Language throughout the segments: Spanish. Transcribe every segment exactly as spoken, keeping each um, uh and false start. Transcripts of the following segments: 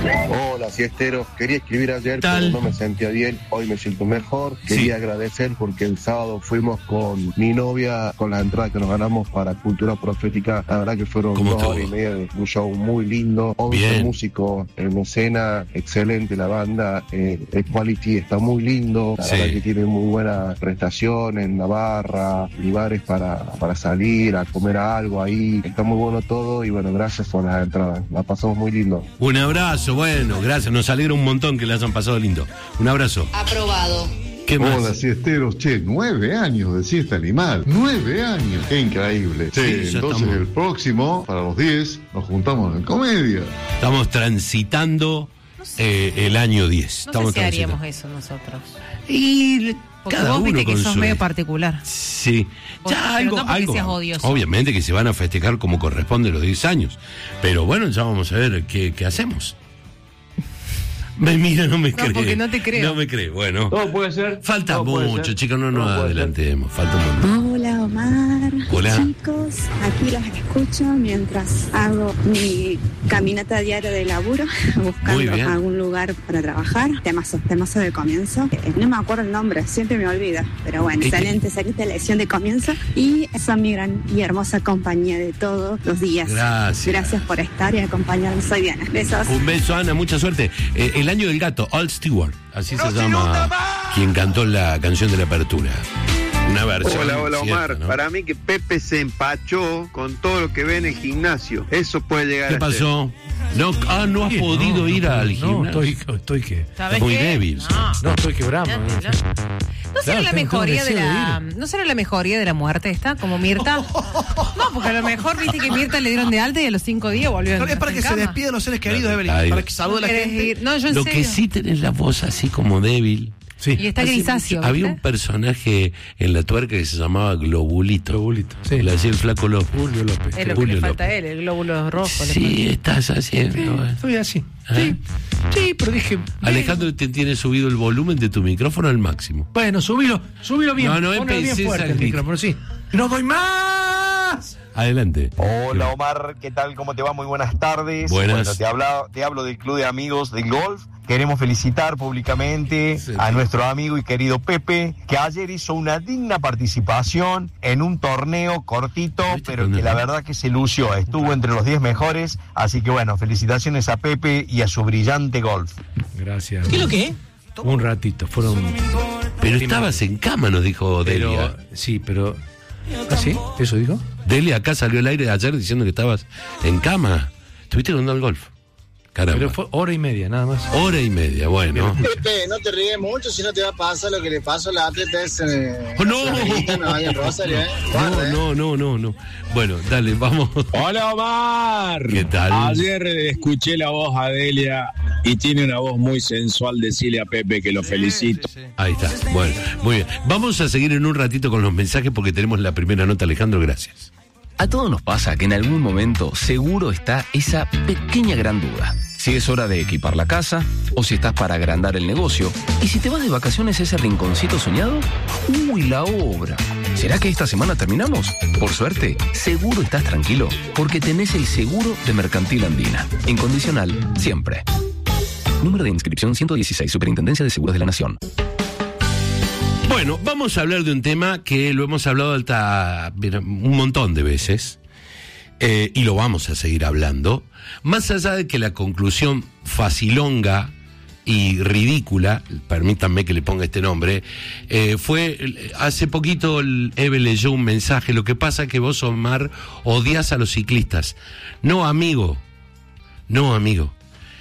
Hola, siesteros. Quería escribir ayer, ¿Tal? pero no me sentía bien. Hoy me siento mejor. Quería Sí. agradecer porque el sábado fuimos con mi novia con las entradas que nos ganamos para Cultura Profética. La verdad que fueron ¿Cómo dos estuvo? horas y media de un show muy lindo. once Bien. músicos en escena, excelente la banda. Eh, el quality está muy lindo. La Sí. verdad que tiene muy buena prestación en Navarra, lugares para, para salir a comer algo ahí. Está muy bueno todo y bueno, gracias por las entradas. La pasamos muy lindo. Un abrazo, bueno, gracias. Nos alegra un montón que le hayan pasado lindo. Un abrazo. Aprobado. ¿Qué más? Hola, siesteros. Che, nueve años de siesta animal. Nueve años. Qué increíble. Sí, Che, ya entonces estamos. el próximo, para los diez, nos juntamos en comedia. Estamos transitando eh, el año diez. No Estamos sé si haríamos transitando. eso nosotros. Y Porque cada vos uno viste que con sos su- medio particular. Sí. Vos- Ya pero algo, no porque algo. seas odioso. Obviamente que se van a festejar como corresponde los diez años. Pero bueno, ya vamos a ver qué, qué hacemos. Me mira, no me No, cree. porque no te creo. No me cree. Bueno. Todo puede ser. Falta todo puede mucho, ser. chicos, no nos Todo puede ser. adelantemos. Falta un montón. Hola Omar, Hola. chicos, aquí los escucho mientras hago mi caminata diaria de laburo, Muy buscando bien. algún lugar para trabajar. Temazo, temazo de comienzo. Eh, no me acuerdo el nombre, siempre me olvido, pero bueno, Este- excelente, excelente lección de comienzo y son mi gran y hermosa compañía de todos los días. Gracias. Gracias por estar y acompañarme. Soy Diana. Besos. Un beso, Ana, mucha suerte. Eh, el año del gato, Al Stewart, así se llama quien cantó la canción de la apertura. Una versión. Hola, hola cierta, Omar. ¿no? Para mí que Pepe se empachó con todo lo que ve en el gimnasio. Eso puede llegar ¿Qué a pasó? No, ah, no has podido ir al No, gimnasio. estoy, estoy que. ¿Sabes Muy qué? débil. No. No, estoy quebrando. Ya, ya. ¿No será Claro, la tengo- mejoría tengo de deseo la de ¿No será la mejoría de la muerte esta? Como Mirta. No, porque a lo mejor viste que Mirta le dieron de alta y a los cinco días volvió a No, es para que en se cama. despida de los seres queridos, Claro, Evelyn. ahí. Para que salude a la ¿Querés gente. ir? No, yo en Lo serio. que sí tenés la voz así como débil. Sí. Y está Hace grisáceo, mucho- Había ¿viste? un personaje en la tuerca que se llamaba Globulito. Globulito, sí. Le hacía el flaco López. Julio López. Es lo que Julio le falta a López. él, el glóbulo rojo. le Sí, estás Sí, haciendo. eh. estoy así. ¿Ah? Sí, sí, pero dije. Alejandro te tiene subido el volumen de tu micrófono al máximo. Bueno, subilo, subilo bien. No, no Ponelo bien empecés fuerte a el gritar. micrófono, sí. ¡No doy más! Adelante. Hola Omar, ¿qué tal? ¿Cómo te va? Muy buenas tardes. Buenas. Bueno, te, habla, te hablo del Club de Amigos del Golf. Queremos felicitar públicamente Sí. a nuestro amigo y querido Pepe, que ayer hizo una digna participación en un torneo cortito, ¿Viste pero cuando- que la verdad que se lució, estuvo entre los diez mejores, así que bueno, felicitaciones a Pepe y a su brillante golf. Gracias. ¿Qué es lo que es? Un ratito, fueron. Pero estabas en cama, nos dijo Pero, Delia. sí, pero. ¿Ah, sí? ¿Eso dijo? Delia acá salió al aire ayer diciendo que estabas en cama. Estuviste jugando al golf. Caramba. Pero fue hora y media, nada más. Hora y media, bueno. Pepe, no te ríes mucho, si no te va a pasar lo que le pasó a la atleta esa en Oh, no. Sudamericana, ahí en Rosario, ¿eh? Guarda, ¿eh? No, no, no, no. Bueno, dale, vamos. Hola Omar. ¿Qué tal? Ayer escuché la voz a Delia y tiene una voz muy sensual. Decirle a Pepe que lo felicito. Ahí está. Bueno, muy bien. Vamos a seguir en un ratito con los mensajes porque tenemos la primera nota, Alejandro, gracias. A todos nos pasa que en algún momento seguro está esa pequeña gran duda. Si es hora de equipar la casa, o si estás para agrandar el negocio, y si te vas de vacaciones a ese rinconcito soñado, ¡uy, la obra! ¿Será que esta semana terminamos? Por suerte, seguro estás tranquilo, porque tenés el seguro de Mercantil Andina. Incondicional, siempre. Número de inscripción ciento dieciséis, Superintendencia de Seguros de la Nación. Bueno, vamos a hablar de un tema que lo hemos hablado hasta mira, un montón de veces, eh, y lo vamos a seguir hablando, más allá de que la conclusión facilonga y ridícula, permítanme que le ponga este nombre, eh, fue, hace poquito el Eve leyó un mensaje, lo que pasa es que vos, Omar, odias a los ciclistas. No, amigo, no, amigo.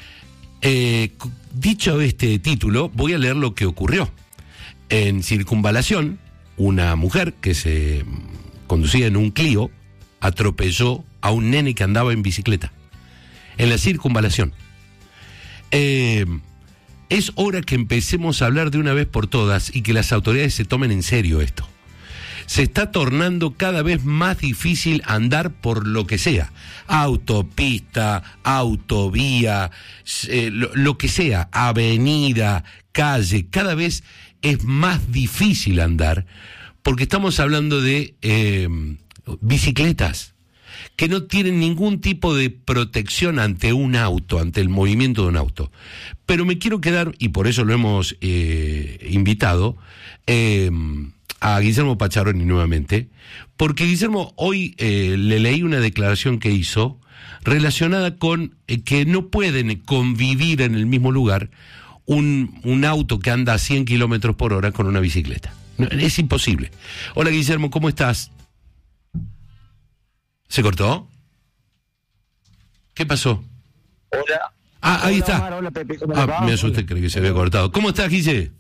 Eh, dicho este título, voy a leer lo que ocurrió. En Circunvalación, una mujer que se conducía en un Clio atropelló a un nene que andaba en bicicleta. En la Circunvalación. Eh, es hora que empecemos a hablar de una vez por todas y que las autoridades se tomen en serio esto. Se está tornando cada vez más difícil andar por lo que sea. Autopista, autovía, eh, lo, lo que sea, avenida, calle, cada vez es más difícil andar porque estamos hablando de eh, bicicletas. que no tienen ningún tipo de protección ante un auto, ante el movimiento de un auto. Pero me quiero quedar, y por eso lo hemos eh, invitado, eh, a Guillermo Pacharoni nuevamente, porque Guillermo, hoy eh, le leí una declaración que hizo relacionada con eh, que no pueden convivir en el mismo lugar un, un auto que anda a cien kilómetros por hora con una bicicleta. No, es imposible. Hola Guillermo, ¿cómo estás? ¿Se cortó? ¿Qué pasó? Hola. Ah, ahí hola, está. Omar, hola, Pepe, ¿cómo ah, les va? me asusté, creí que se había cortado. ¿Cómo estás, Guille?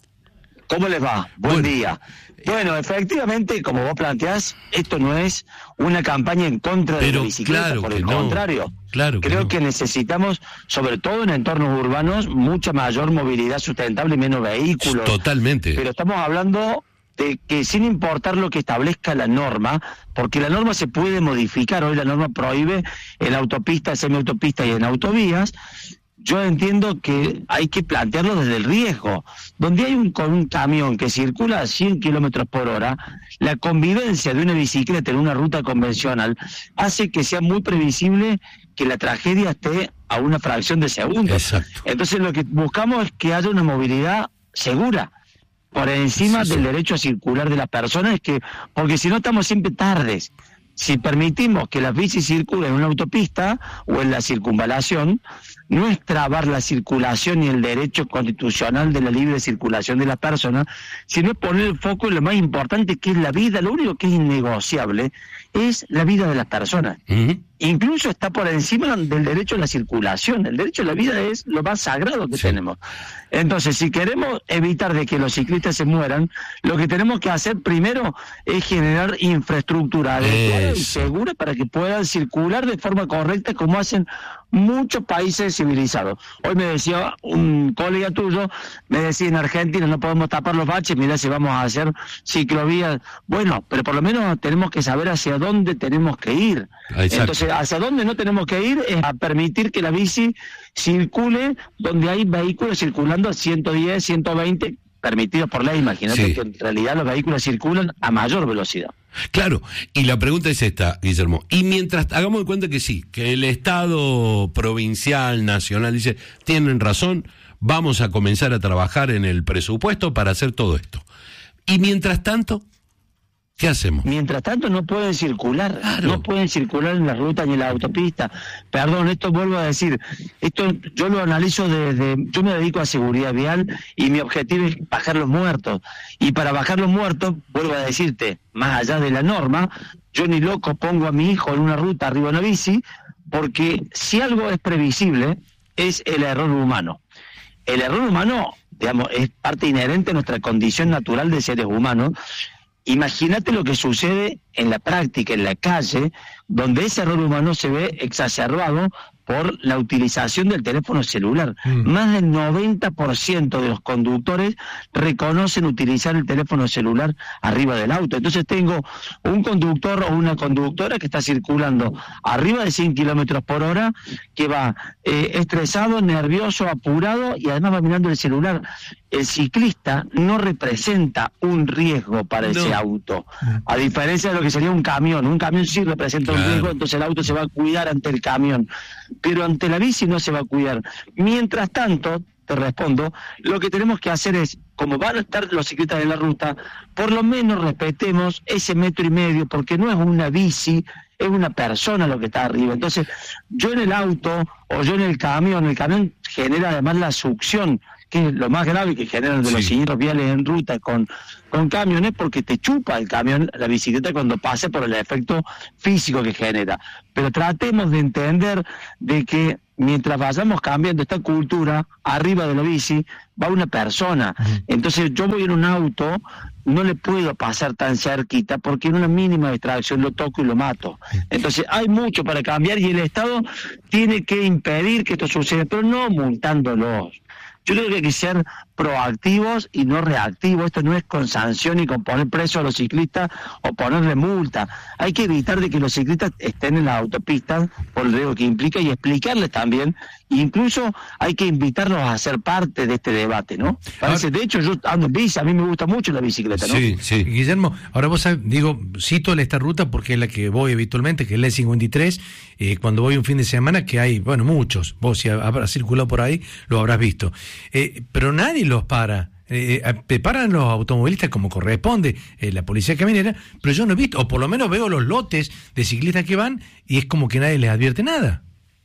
¿Cómo les va? Buen bueno. día. Bueno, efectivamente, como vos planteás, esto no es una campaña en contra Pero, de la bicicleta, claro por que el no. contrario. Claro que Creo no. que necesitamos, sobre todo en entornos urbanos, mucha mayor movilidad sustentable y menos vehículos. Totalmente. Pero estamos hablando de que sin importar lo que establezca la norma, porque la norma se puede modificar, hoy la norma prohíbe en autopistas, semiautopistas y en autovías. Yo entiendo que hay que plantearlo desde el riesgo. Donde hay un, con un camión que circula a cien kilómetros por hora, la convivencia de una bicicleta en una ruta convencional hace que sea muy previsible que la tragedia esté a una fracción de segundo. Exacto. Entonces lo que buscamos es que haya una movilidad segura, por encima Sí, sí. del derecho a circular de las personas, que porque si no estamos siempre tardes. Si permitimos que las bicis circulen en una autopista o en la circunvalación, no es trabar la circulación y el derecho constitucional de la libre circulación de las personas, sino poner el foco en lo más importante, que es la vida. Lo único que es innegociable es la vida de las personas. Uh-huh. Incluso está por encima del derecho a la circulación. El derecho a la vida es lo más sagrado que Sí. tenemos. Entonces, si queremos evitar de que los ciclistas se mueran, lo que tenemos que hacer primero es generar infraestructura adecuada y Eso. segura para que puedan circular de forma correcta, como hacen muchos países civilizados. Hoy me decía un colega tuyo, me decía, en Argentina no podemos tapar los baches, mirá si vamos a hacer ciclovías. Bueno, pero por lo menos tenemos que saber hacia dónde tenemos que ir. Exacto. Entonces, hacia dónde no tenemos que ir es a permitir que la bici circule donde hay vehículos circulando a ciento diez, ciento veinte, permitidos por ley. Imagínate Sí. que en realidad los vehículos circulan a mayor velocidad. Claro, y la pregunta es esta, Guillermo. Y mientras, hagamos de cuenta que sí, que el Estado provincial, nacional, dice, tienen razón, vamos a comenzar a trabajar en el presupuesto para hacer todo esto. Y mientras tanto, ¿qué hacemos? Mientras tanto no pueden circular, Claro. no pueden circular en la ruta ni en la autopista. Perdón, esto vuelvo a decir, esto yo lo analizo desde, yo me dedico a seguridad vial y mi objetivo es bajar los muertos. Y para bajar los muertos, vuelvo a decirte, más allá de la norma, yo ni loco pongo a mi hijo en una ruta arriba de una bici, porque si algo es previsible, es el error humano. El error humano, digamos, es parte inherente a nuestra condición natural de seres humanos. Imagínate lo que sucede en la práctica, en la calle, donde ese error humano se ve exacerbado por la utilización del teléfono celular. Mm. Más del noventa por ciento de los conductores reconocen utilizar el teléfono celular arriba del auto. Entonces tengo un conductor o una conductora que está circulando arriba de cien kilómetros por hora, que va eh, estresado, nervioso, apurado y además va mirando el celular. El ciclista no representa un riesgo para No. ese auto, a diferencia de lo que sería un camión. Un camión sí representa un Claro. riesgo, entonces el auto se va a cuidar ante el camión, pero ante la bici no se va a cuidar. Mientras tanto, te respondo, lo que tenemos que hacer es, como van a estar los ciclistas en la ruta, por lo menos respetemos ese metro y medio, porque no es una bici, es una persona lo que está arriba. Entonces, yo en el auto o yo en el camión, el camión genera además la succión, que es lo más grave que generan de Sí. los siniestros viales en ruta con, con camiones, porque te chupa el camión, la bicicleta, cuando pase por el efecto físico que genera. Pero tratemos de entender de que mientras vayamos cambiando esta cultura, arriba de la bici va una persona. Entonces yo voy en un auto, no le puedo pasar tan cerquita porque en una mínima distracción lo toco y lo mato. Entonces hay mucho para cambiar y el Estado tiene que impedir que esto suceda, pero no multándolos. Yo creo que hay que ser proactivos y no reactivos. Esto no es con sanción y con poner preso a los ciclistas o ponerle multa. Hay que evitar de que los ciclistas estén en las autopistas por el riesgo que implica y explicarles también. Incluso hay que invitarlos a ser parte de este debate, ¿no? Parece, de hecho, yo ando en bici, a mí me gusta mucho la bicicleta, ¿no? Sí, sí. Guillermo, ahora vos sabés, digo, cito esta ruta porque es la que voy habitualmente, que es la E cincuenta y tres, eh, cuando voy un fin de semana, que hay, bueno, muchos, vos si habrás circulado por ahí, lo habrás visto. Eh, pero nadie los para. Eh, eh, paran los automovilistas como corresponde, eh, la policía caminera, pero yo no he visto, o por lo menos veo los lotes de ciclistas que van y es como que nadie les advierte nada.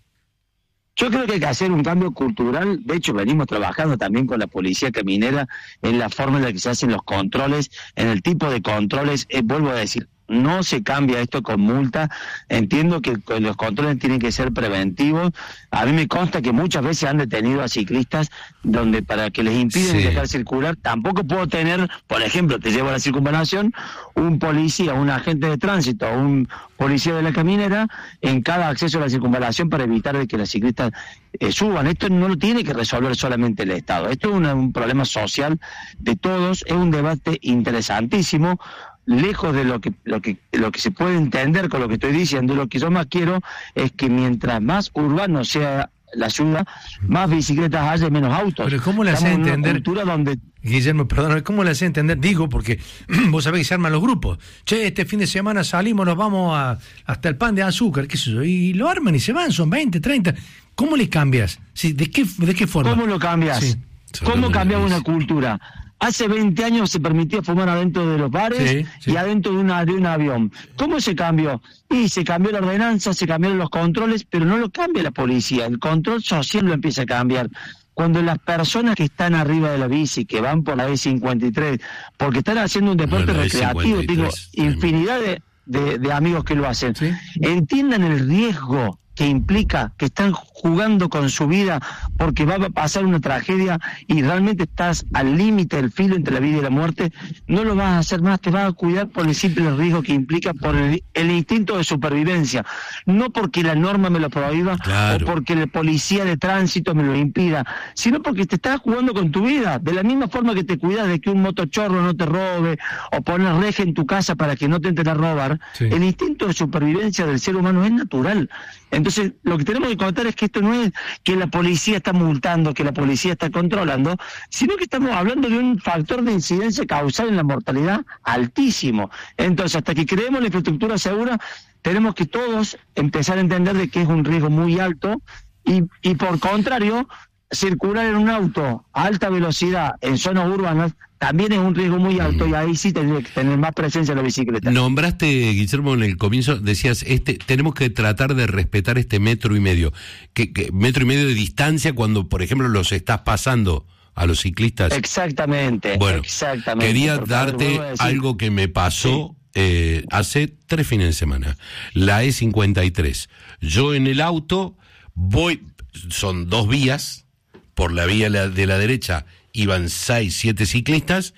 Yo creo que hay que hacer un cambio cultural. De hecho, venimos trabajando también con la policía caminera en la forma en la que se hacen los controles, en el tipo de controles. Eh, vuelvo a decir, no se cambia esto con multa. Entiendo que los controles tienen que ser preventivos. A mí me consta que muchas veces han detenido a ciclistas donde para que les impiden Sí. dejar circular. Tampoco puedo tener, por ejemplo, te llevo a la circunvalación, un policía, un agente de tránsito, un policía de la caminera en cada acceso a la circunvalación para evitar de que los ciclistas eh, suban. Esto no lo tiene que resolver solamente el Estado. Esto es una, un problema social de todos. Es un debate interesantísimo, lejos de lo que lo que lo que se puede entender con lo que estoy diciendo. Lo que yo más quiero es que mientras más urbano sea la ciudad, más bicicletas haya y menos autos. Pero ¿cómo le hace Estamos en una entender? cultura donde Guillermo, perdóname, ¿cómo le hace entender? Digo, porque vos sabés que se arman los grupos. Che, este fin de semana salimos, nos vamos a, hasta el pan de azúcar, qué sé yo, y lo arman y se van, son veinte, treinta. ¿Cómo le cambias? Sí, ¿de qué, de qué forma? ¿Cómo lo cambias? Sí. ¿Cómo cambiaba una cultura? Hace veinte años se permitía fumar adentro de los bares Sí, sí. y adentro de, una, de un avión. ¿Cómo se cambió? Y se cambió la ordenanza, se cambiaron los controles, pero no lo cambia la policía. El control social lo empieza a cambiar. Cuando las personas que están arriba de la bici, que van por la E cincuenta y tres, porque están haciendo un deporte Bueno, la E recreativo, tengo cincuenta y tres, infinidad de, de, de amigos que lo hacen, entiendan el riesgo que implica que están jugando con su vida porque va a pasar una tragedia y realmente estás al límite del filo entre la vida y la muerte, no lo vas a hacer más, te vas a cuidar por el simple riesgo que implica, por el, el instinto de supervivencia, no porque la norma me lo prohíba Claro. o porque el policía de tránsito me lo impida, sino porque te estás jugando con tu vida, de la misma forma que te cuidas de que un motochorro no te robe o poner reja en tu casa para que no te entren a robar. Sí. El instinto de supervivencia del ser humano es natural. Entonces, lo que tenemos que contar es que esto no es que la policía está multando, que la policía está controlando, sino que estamos hablando de un factor de incidencia causal en la mortalidad altísimo. Entonces, hasta que creemos la infraestructura segura, tenemos que todos empezar a entender de que es un riesgo muy alto y, y por contrario, circular en un auto a alta velocidad en zonas urbanas también es un riesgo muy alto y ahí sí tendría que tener más presencia la bicicleta. Nombraste, Guillermo, en el comienzo, decías, este, tenemos que tratar de respetar este metro y medio, que, que metro y medio de distancia cuando, por ejemplo, los estás pasando a los ciclistas. Exactamente, Bueno, exactamente. quería Por favor, darte vuelvo a decir. algo que me pasó eh, hace tres fines de semana, la E cincuenta y tres. Yo en el auto voy, son dos vías, por la vía la- de la derecha iban seis, siete ciclistas,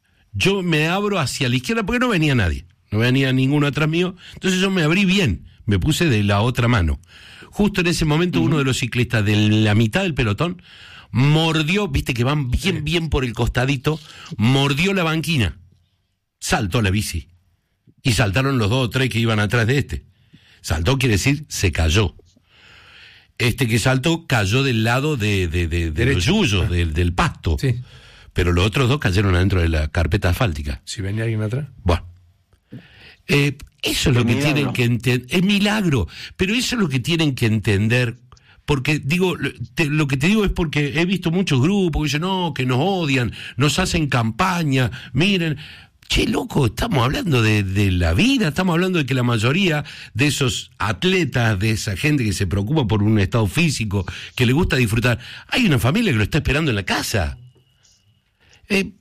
yo me abro hacia la izquierda porque no venía nadie, no venía ninguno atrás mío, entonces yo me abrí bien, me puse de la otra mano. Justo en ese momento uno de los ciclistas de la mitad del pelotón mordió, viste que van bien, bien por el costadito, mordió la banquina, saltó la bici y saltaron los dos o tres que iban atrás de este. Saltó quiere decir se cayó. Este que saltó cayó del lado de, de, de, de los yuyos, del, del pasto. Sí. Pero los otros dos cayeron adentro de la carpeta asfáltica. Si venía alguien atrás. Bueno. Eh, eso es lo Qué que milagro. tienen que entender. Es milagro, pero eso es lo que tienen que entender. Porque, digo, lo, te- lo que te digo es porque he visto muchos grupos que dicen, no, que nos odian, nos hacen campaña, miren. Che, loco, estamos hablando de, de la vida, estamos hablando de que la mayoría de esos atletas, de esa gente que se preocupa por un estado físico, que le gusta disfrutar, hay una familia que lo está esperando en la casa. Eh,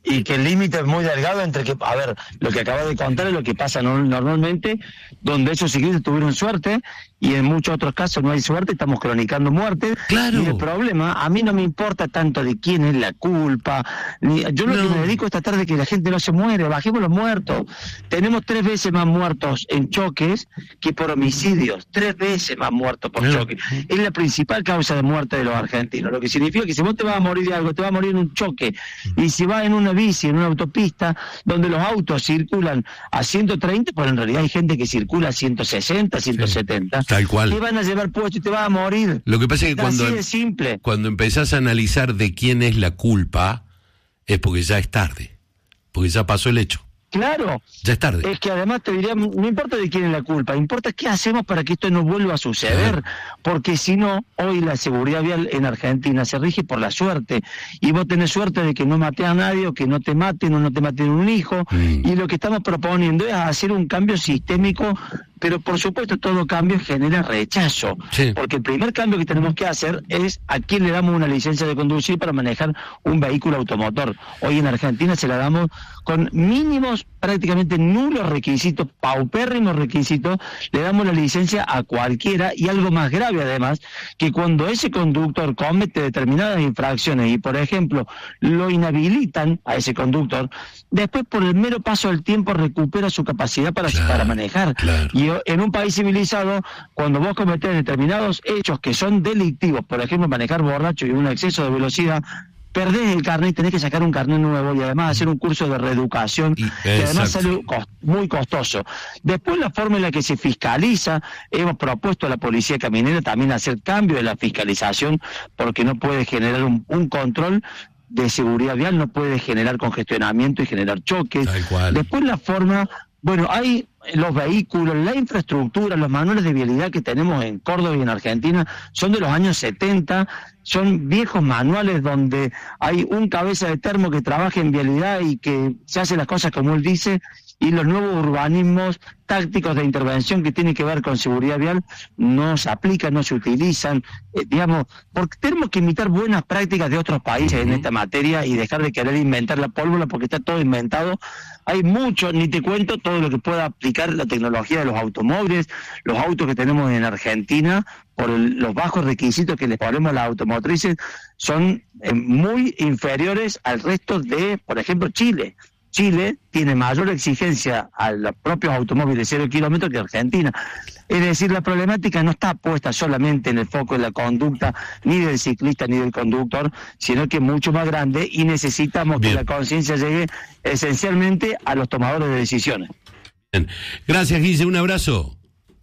y que el límite es muy delgado entre que, a ver, lo que acabas de contar es lo que pasa no, normalmente, donde esos ciclistas tuvieron suerte y en muchos otros casos no hay suerte, estamos cronicando muertes. Claro. Y el problema, a mí no me importa tanto de quién es la culpa, ni, yo lo no. que me dedico es tratar de que la gente no se muere, bajemos los muertos. Tenemos tres veces más muertos en choques que por homicidios, tres veces más muertos por no. choques. Es la principal causa de muerte de los argentinos, lo que significa que si vos te vas a morir de algo, te vas a morir en un choque, y si vas en una bici, en una autopista, donde los autos circulan a ciento treinta, pero en realidad hay gente que circula a ciento sesenta, ciento setenta. Sí, tal cual. Te van a llevar puesto y te vas a morir. Lo que pasa es que cuando, así de simple. cuando empezás a analizar de quién es la culpa, es porque ya es tarde, porque ya pasó el hecho. Claro. Ya es tarde. Es que además te diría, no importa de quién es la culpa, importa qué hacemos para que esto no vuelva a suceder, porque si no, hoy la seguridad vial en Argentina se rige por la suerte, y vos tenés suerte de que no mates a nadie, o que no te maten, o no te maten un hijo, mm. y lo que estamos proponiendo es hacer un cambio sistémico, pero por supuesto todo cambio genera rechazo, sí. porque el primer cambio que tenemos que hacer es a quién le damos una licencia de conducir para manejar un vehículo automotor. Hoy en Argentina se la damos con mínimos, prácticamente nulos requisitos, paupérrimos requisitos, le damos la licencia a cualquiera, y algo más grave además, que cuando ese conductor comete determinadas infracciones y por ejemplo lo inhabilitan a ese conductor, después por el mero paso del tiempo recupera su capacidad para, claro, para manejar. Claro. Y en un país civilizado, cuando vos cometés determinados hechos que son delictivos, por ejemplo manejar borracho y un exceso de velocidad, perdés el carnet y tenés que sacar un carnet nuevo, y además hacer un curso de reeducación, y, que además sale cost, muy costoso. Después la forma en la que se fiscaliza, hemos propuesto a la policía caminera también hacer cambio de la fiscalización, porque no puede generar un, un control de seguridad vial, no puede generar congestionamiento y generar choques. Después la forma, bueno, hay los vehículos, la infraestructura, los manuales de vialidad que tenemos en Córdoba y en Argentina son de los años setenta, son viejos manuales donde hay un cabeza de termo que trabaja en vialidad y que se hace las cosas como él dice, y los nuevos urbanismos tácticos de intervención que tienen que ver con seguridad vial no se aplican, no se utilizan, eh, digamos, porque tenemos que imitar buenas prácticas de otros países en esta materia y dejar de querer inventar la pólvora, porque está todo inventado. Hay mucho, ni te cuento todo lo que pueda aplicar la tecnología de los automóviles, los autos que tenemos en Argentina, por el, los bajos requisitos que les ponemos a las automotrices, son eh, muy inferiores al resto de, por ejemplo, Chile. Chile tiene mayor exigencia a los propios automóviles de cero kilómetros que Argentina. Es decir, la problemática no está puesta solamente en el foco de la conducta, ni del ciclista ni del conductor, sino que es mucho más grande, y necesitamos Bien. que la conciencia llegue esencialmente a los tomadores de decisiones. Bien. Gracias, Guille, un abrazo.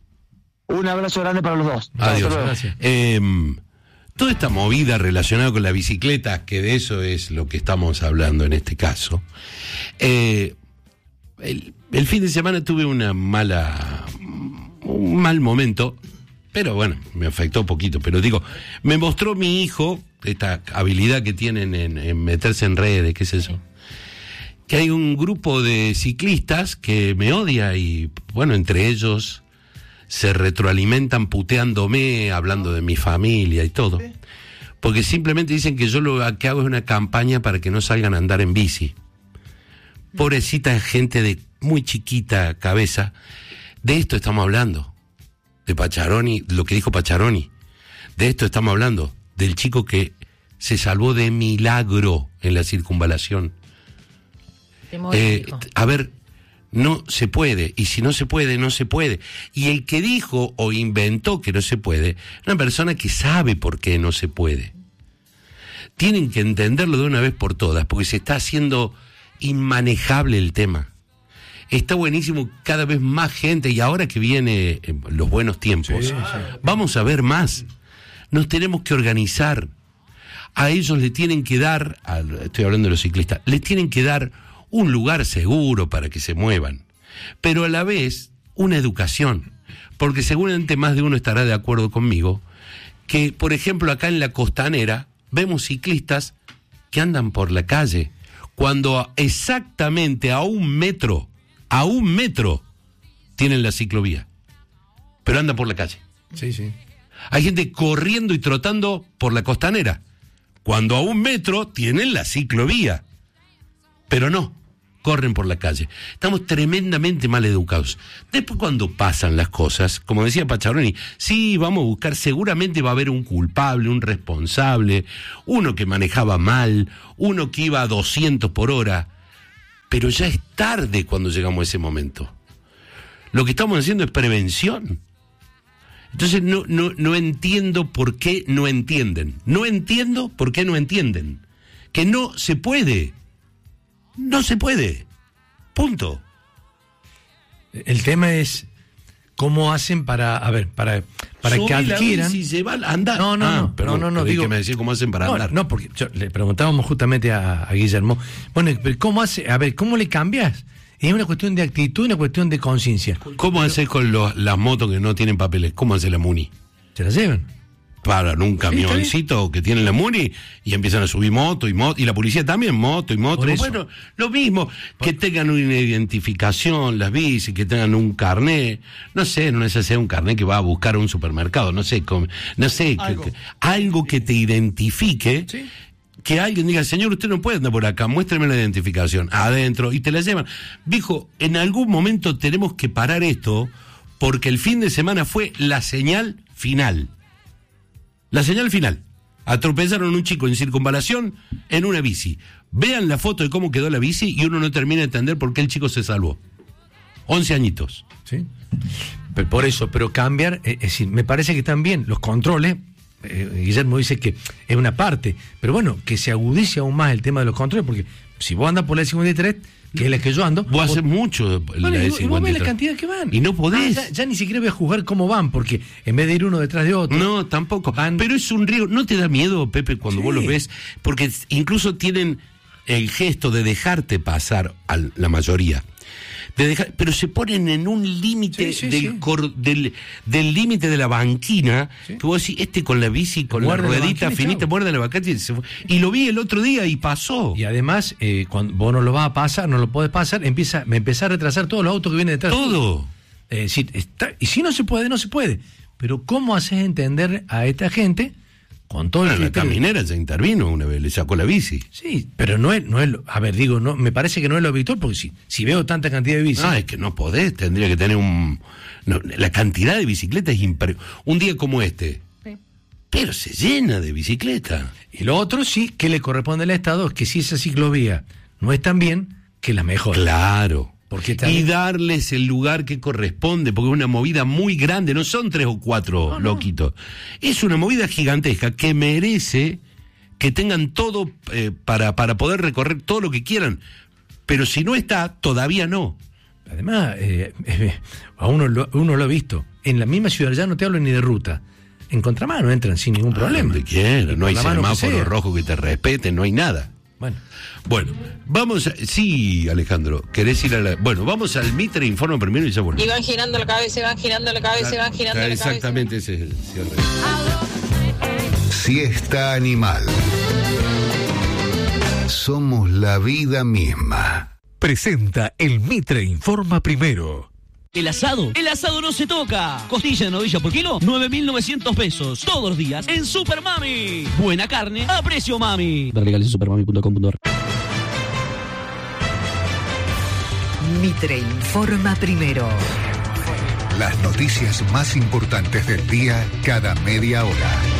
Un abrazo grande para los dos. Adiós. Gracias. Eh, toda esta movida relacionada con la bicicleta, que de eso es lo que estamos hablando en este caso, eh, el, el fin de semana tuve una mala, un mal momento, pero bueno, me afectó poquito, pero digo, me mostró mi hijo esta habilidad que tienen en, en meterse en redes, qué es eso, que hay un grupo de ciclistas que me odia y bueno, entre ellos se retroalimentan puteándome, hablando de mi familia y todo, porque simplemente dicen que yo lo que hago es una campaña para que no salgan a andar en bici. Pobrecita gente de muy chiquita cabeza. De esto estamos hablando, de Pacharoni, lo que dijo Pacharoni. De esto estamos hablando, del chico que se salvó de milagro en la circunvalación. Eh, a ver, no se puede, y si no se puede, no se puede. Y el que dijo o inventó que no se puede, una persona que sabe por qué no se puede. Tienen que entenderlo de una vez por todas, porque se está haciendo inmanejable el tema. Está buenísimo, cada vez más gente, y ahora que vienen eh, los buenos tiempos, sí, sí. vamos a ver más. Nos tenemos que organizar. A ellos le tienen que dar, a, estoy hablando de los ciclistas, les tienen que dar un lugar seguro para que se muevan, pero a la vez una educación, porque seguramente más de uno estará de acuerdo conmigo, que por ejemplo acá en la Costanera vemos ciclistas que andan por la calle, cuando exactamente a un metro, a un metro, tienen la ciclovía, pero andan por la calle. Sí, sí. Hay gente corriendo y trotando por la Costanera, cuando a un metro tienen la ciclovía, Pero no, corren por la calle. Estamos tremendamente mal educados. Después cuando pasan las cosas, como decía Pacharoni, sí, vamos a buscar, seguramente va a haber un culpable, un responsable, uno que manejaba mal, uno que iba a doscientos por hora, pero ya es tarde cuando llegamos a ese momento. Lo que estamos haciendo es prevención. Entonces no, no, no entiendo por qué no entienden. No entiendo por qué no entienden. Que no se puede. No se puede. Punto. El tema es cómo hacen para, a ver, para, para que adquieran. Si se va, anda. No, no, ah, no, perdón, no, no, no digo que me decía cómo hacen para no, andar. No, porque yo, le preguntábamos justamente a, a Guillermo. Bueno, pero ¿cómo hace? A ver, ¿cómo le cambias? Es una cuestión de actitud, una cuestión de conciencia. ¿Cómo pero, haces con los, las motos que no tienen papeles? ¿Cómo hace la Muni? ¿Se las llevan? Paran un camioncito que tiene la Muni y empiezan a subir moto y moto, y la policía también, moto y moto. Bueno, lo mismo, Por... que tengan una identificación, las bicis, que tengan un carnet, no sé, no es sea un carnet que va a buscar a un supermercado, no sé, con, no sé, algo que, que, algo que te identifique. ¿Sí? Que alguien diga, señor, usted no puede andar por acá, muéstreme la identificación, adentro, y te la llevan. Viejo, en algún momento tenemos que parar esto, porque el fin de semana fue la señal final. La señal final. Atropellaron a un chico en Circunvalación en una bici. Vean la foto de cómo quedó la bici y uno no termina de entender por qué el chico se salvó. once añitos. Sí. Pero por eso, pero cambiar, es decir, me parece que también los controles. Eh, Guillermo dice que es una parte, pero bueno, que se agudice aún más el tema de los controles, porque si vos andas por la E cincuenta y tres, que es la que yo ando, vos haces mucho la bueno, E cincuenta y tres. Y vos ves la cantidad que van. Y no podés. Ah, ya, ya ni siquiera voy a juzgar cómo van, porque en vez de ir uno detrás de otro. No, tampoco. Van... Pero es un riesgo. ¿No te da miedo, Pepe, cuando sí. vos los ves? Porque incluso tienen el gesto de dejarte pasar a la mayoría. De dejar, pero se ponen en un límite sí, sí, del, sí. cor, del del límite de la banquina, sí. que vos decís, este con la bici, con muerde la ruedita la finita, muerde la banquina, y, se fue. Y lo vi el otro día y pasó. Y además, eh, cuando vos no lo vas a pasar, no lo podés pasar, empieza, me empezás a retrasar todos los autos que vienen detrás. Todo. Eh, si, está, y si no se puede, no se puede. Pero ¿cómo haces entender a esta gente? Con todo bueno, el la caminera ya intervino una vez, le sacó la bici. Sí, pero no es, no es, a ver, digo, no, me parece que no es lo habitual, porque si, si veo tanta cantidad de bici. No, es que no podés, tendría que tener un, no, la cantidad de bicicletas es impresionante. Un día como este, sí. pero se llena de bicicletas. Y lo otro sí, que le corresponde al Estado, es que si esa ciclovía no es tan bien, que la mejor. Claro. Porque también... Y darles el lugar que corresponde, porque es una movida muy grande, no son tres o cuatro no, loquitos. No. Es una movida gigantesca que merece que tengan todo eh, para, para poder recorrer todo lo que quieran. Pero si no está, todavía no. Además, eh, eh, a uno lo, uno lo ha visto. En la misma ciudad ya no te hablo ni de ruta. En contramano entran sin ningún problema. Donde quiera, no hay semáforo rojo que te respeten, no hay nada. Bueno. Bueno, vamos a... Sí, Alejandro, ¿querés ir a la...? Bueno, vamos al Mitre Informa primero y ya volvemos. Y van girando la cabeza, van girando la cabeza, van girando la cabeza. Exactamente ese es el cierre. Siesta Animal. Somos la vida misma. Presenta el Mitre Informa primero. ¿El asado? El asado no se toca. Costilla de novilla por kilo, nueve mil novecientos pesos. Todos los días en Super Mami. Buena carne a precio mami. Ver legales en supermami punto com punto ar. Mitre Informa primero. Las noticias más importantes del día cada media hora.